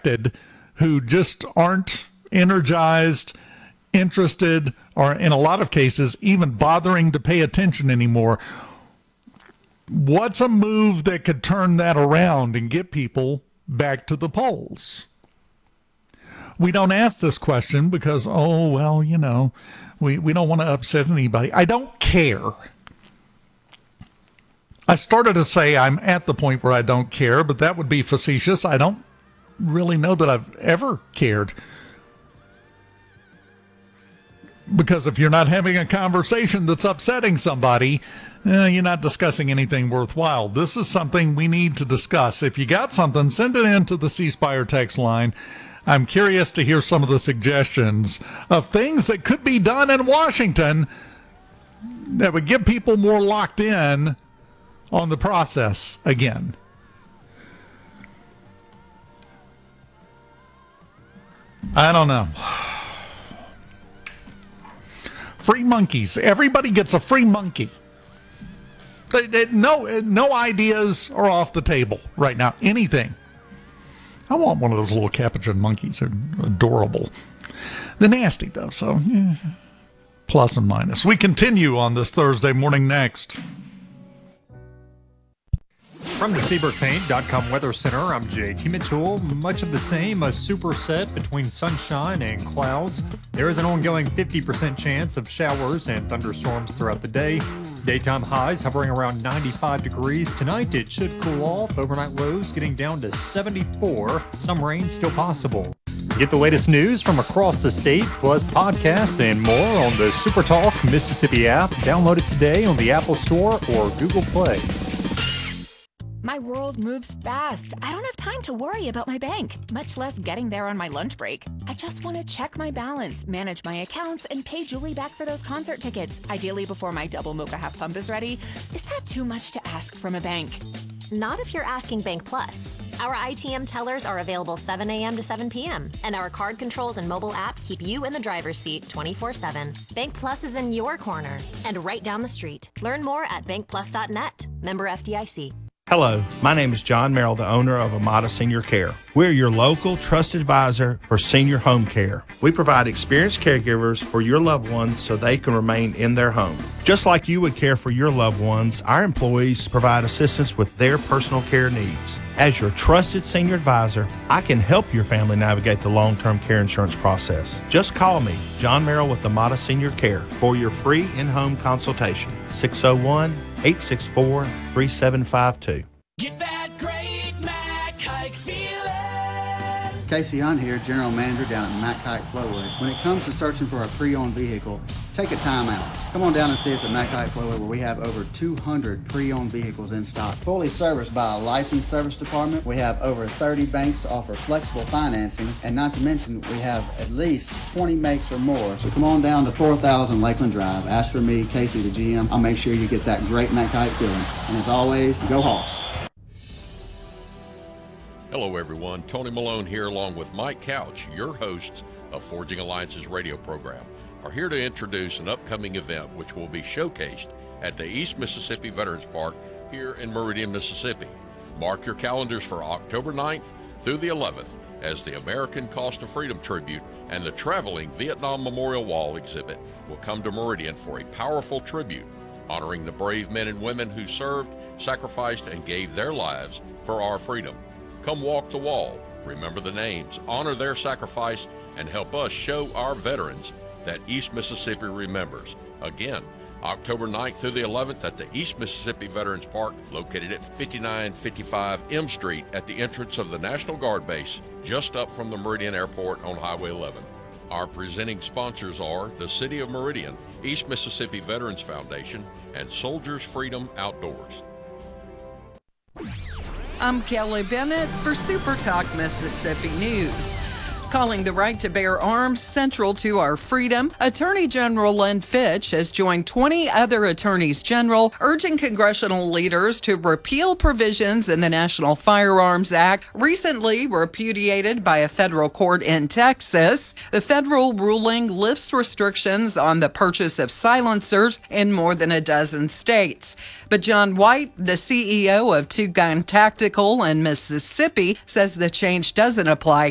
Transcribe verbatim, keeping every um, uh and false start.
affected who just aren't energized, interested, or in a lot of cases, even bothering to pay attention anymore. What's a move that could turn that around and get people back to the polls? We don't ask this question because, oh, well, you know, we, we don't want to upset anybody. I don't care. I started to say I'm at the point where I don't care, but that would be facetious. I don't really know that I've ever cared. Because if you're not having a conversation that's upsetting somebody, eh, you're not discussing anything worthwhile. This is something we need to discuss. If you got something, send it in to the C Spire text line. I'm curious to hear some of the suggestions of things that could be done in Washington that would get people more locked in on the process again. I don't know. Free monkeys. Everybody gets a free monkey. They, they, no, no ideas are off the table right now. Anything. I want one of those little capuchin monkeys. They're adorable. They're nasty, though, so yeah. Plus and minus. We continue on this Thursday morning next. From the Seabrook Paint dot com Weather Center, I'm J T Mitchell. Much of the same, a superset between sunshine and clouds. There is an ongoing fifty percent chance of showers and thunderstorms throughout the day. Daytime highs hovering around ninety-five degrees. Tonight it should cool off. Overnight lows getting down to seventy-four. Some rain still possible. Get the latest news from across the state, plus podcast and more on the SuperTalk Mississippi app. Download it today on the Apple Store or Google Play. My world moves fast. I don't have time to worry about my bank, much less getting there on my lunch break. I just want to check my balance, manage my accounts, and pay Julie back for those concert tickets, ideally before my double mocha half pump is ready. Is that too much to ask from a bank? Not if you're asking Bank Plus. Our I T M tellers are available seven a.m. to seven p.m., and our card controls and mobile app keep you in the driver's seat twenty-four seven. Bank Plus is in your corner and right down the street. Learn more at bank plus dot net. Member F D I C. Hello, my name is John Merrill, the owner of Amada Senior Care. We're your local trusted advisor for senior home care. We provide experienced caregivers for your loved ones so they can remain in their home. Just like you would care for your loved ones, our employees provide assistance with their personal care needs. As your trusted senior advisor, I can help your family navigate the long-term care insurance process. Just call me, John Merrill with Amada Senior Care, for your free in-home consultation. six oh one, eight six four, three seven five two. Get that great Mac Hike feeling. Casey Hunt here, General Manager down at Mac Hike Flowwood. When it comes to searching for a pre-owned vehicle, take a time out. Come on down and see us at Mac Hike Flowwood, where we have over two hundred pre-owned vehicles in stock. Fully serviced by a licensed service department. We have over thirty banks to offer flexible financing, and not to mention we have at least twenty makes or more. So come on down to four thousand Lakeland Drive. Ask for me, Casey, the G M. I'll make sure you get that great Mac Hike feeling. And as always, go Hawks. Hello everyone, Tony Malone here along with Mike Couch, your hosts of Forging Alliance's radio program, are here to introduce an upcoming event which will be showcased at the East Mississippi Veterans Park here in Meridian, Mississippi. Mark your calendars for October ninth through the eleventh as the American Cost of Freedom Tribute and the traveling Vietnam Memorial Wall exhibit will come to Meridian for a powerful tribute honoring the brave men and women who served, sacrificed, and gave their lives for our freedom. Come walk the wall, remember the names, honor their sacrifice, and help us show our veterans that East Mississippi remembers. Again, October ninth through the eleventh at the East Mississippi Veterans Park, located at fifty-nine fifty-five M Street at the entrance of the National Guard Base, just up from the Meridian Airport on Highway eleven. Our presenting sponsors are the City of Meridian, East Mississippi Veterans Foundation, and Soldiers Freedom Outdoors. I'm Kelly Bennett for Super Talk Mississippi News. Calling the right to bear arms central to our freedom, Attorney General Lynn Fitch has joined twenty other attorneys general urging congressional leaders to repeal provisions in the National Firearms Act, recently repudiated by a federal court in Texas. The federal ruling lifts restrictions on the purchase of silencers in more than a dozen states. But John White, the C E O of Two Gun Tactical in Mississippi, says the change doesn't apply